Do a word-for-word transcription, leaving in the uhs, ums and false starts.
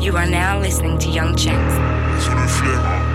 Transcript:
You are now listening to Young Chance. Sur le flemme, hein.